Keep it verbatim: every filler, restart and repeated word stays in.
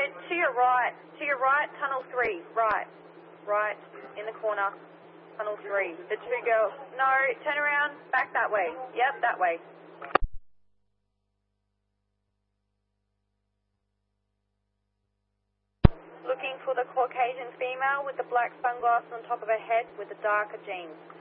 to your right. To your right, tunnel three. Right. Right. In the corner. Tunnel three. The two girls. No, turn around. Back that way. Yep, that way. Looking for the Caucasian female with the black sunglasses on top of her head with the darker jeans.